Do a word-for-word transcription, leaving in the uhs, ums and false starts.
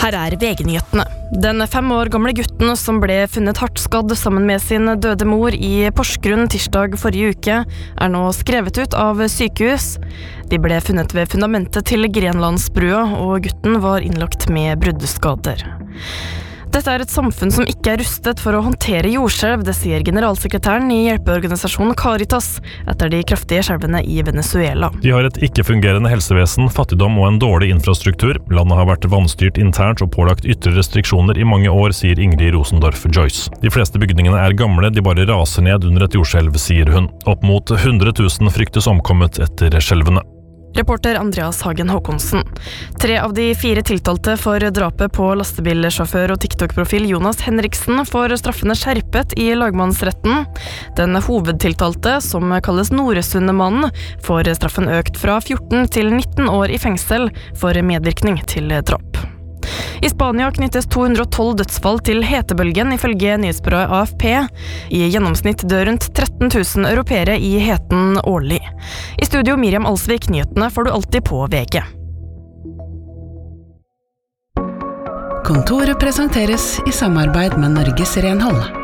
Her er V G-nyhetene. Den fem år gamle gutten som ble funnet hardt skadd sammen med sin døde mor i Porsgrunn tirsdag forrige uke, er nå skrevet ut av sykehus. De ble funnet ved fundamentet til Grenlandsbrua, og gutten var innlagt med bruddskader. Dette er et samfunn som ikke er rustet for å håndtere jordskjelv, det sier generalsekretæren i hjelpeorganisasjonen Caritas etter de kraftige skjelvene i Venezuela. De har et ikke-fungerende helsevesen, fattigdom og en dårlig infrastruktur. Landet har vært vanstyrt internt og pålagt ytre restriksjoner i mange år, sier Ingrid Rosendorf Joyce. De fleste bygningene er gamle, de bare raser ned under et jordskjelv, sier hun. Opp mot hundre tusen fryktes omkommet etter skjelvene. Reporter Andreas Hagen Håkonsen. Tre av de fire tiltalte for drapet på lastebilsjåfør og TikTok-profil Jonas Henriksen får straffene skjerpet i lagmannsretten. Den hovedtiltalte, som kalles Noresundemannen, får straffen økt fra fjorten til nitten år i fengsel for medvirkning til drap. I Spania knyttes to hundre og tolv dødsfall til hetebølgen, ifølge nyhetsbyrået A F P. I gjennomsnitt dør rundt tretten tusen europeere i heten årlig. I studio Miriam Alsvik, nyhetene får du alltid på V G. Kontoret presenteres i samarbeid med Norges Renhold.